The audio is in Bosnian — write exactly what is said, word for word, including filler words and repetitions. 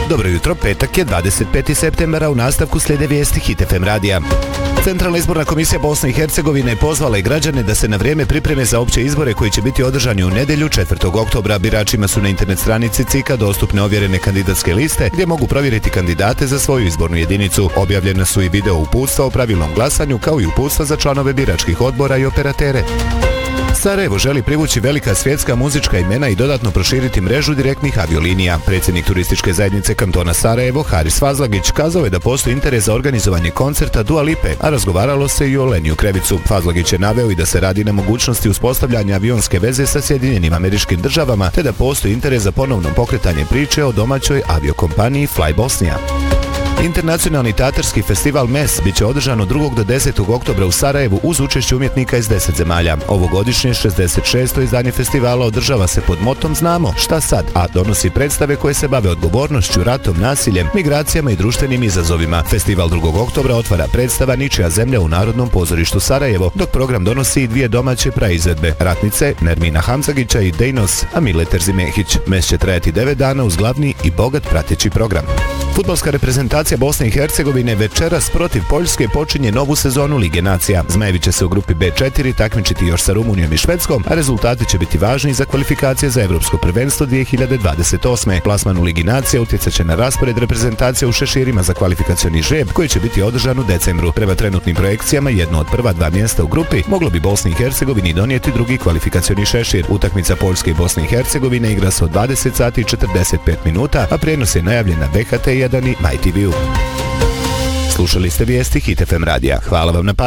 Dobro jutro, petak je dvadeset peti septembar, a u nastavku slijede vijesti Hit F M radija. Centralna izborna komisija Bosne i Hercegovine je pozvala i građane da se na vrijeme pripreme za opće izbore koji će biti održani u nedjelju četvrtog oktobra. Biračima su na internet stranici C I K-a dostupne ovjerene kandidatske liste gdje mogu provjeriti kandidate za svoju izbornu jedinicu. Objavljena su i video uputstva o pravilnom glasanju kao i uputstva za članove biračkih odbora i operatere. Sarajevo želi privući velika svjetska muzička imena i dodatno proširiti mrežu direktnih aviolinija. Predsjednik turističke zajednice kantona Sarajevo, Haris Fazlagić, kazao je da postoji interes za organizovanje koncerta Dua Lipe, a razgovaralo se i o Leniju Krevicu. Fazlagić je naveo i da se radi na mogućnosti uspostavljanja avionske veze sa Sjedinjenim Američkim Državama, te da postoji interes za ponovno pokretanje priče o domaćoj aviokompaniji Fly Bosnia. Internacionalni teatarski festival M E S bit će održan od drugog do desetog oktobra u Sarajevu uz učešće umjetnika iz deset zemalja. Ovogodišnje šezdeset šesto izdanje festivala održava se pod motom Znamo šta sad, a donosi predstave koje se bave odgovornošću, ratom, nasiljem, migracijama i društvenim izazovima. Festival drugog oktobra otvara predstava Ničija zemlja u Narodnom pozorištu Sarajevo, dok program donosi i dvije domaće praizvedbe: Ratnice, Nermina Hamzagića i Dejnos, Amile Terzimehić. M E S će trajati devet dana uz glavni i bogat prateći program. Fudbalska reprezentacija Bosne i Hercegovine večeras protiv Poljske počinje novu sezonu Lige nacija. Zmajevi će se u grupi B četiri takmičiti još sa Rumunijom i Švedskom, a rezultati će biti važni za kvalifikacije za Evropsko prvenstvo dvije hiljade dvadeset osme. Plasman u Ligi nacija utjecat će na raspored reprezentacija u šeširima za kvalifikacioni žreb koji će biti održan u decembru. Prema trenutnim projekcijama jedno od prva dva mjesta u grupi moglo bi Bosni i Hercegovini donijeti drugi kvalifikacioni šešir. Utakmica Poljske i Bosne i Hercegovine igra se od dvadeset sati i četrdeset pet minuta, a prijenos je najavljen na B H T jedan i M Y T V-u. Slušali ste vijesti Hit F M radija. Hvala vam na pažnji.